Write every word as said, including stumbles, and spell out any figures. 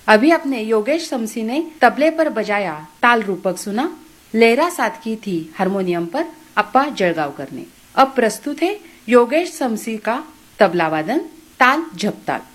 अभी अपने योगेश समसी ने तबले पर बजाया ताल रूपक सुना, लहरा साथ की थी हारमोनियम पर अप्पा जळगावकर ने। अब प्रस्तुत है योगेश समसी का तबला वादन, ताल झपताल।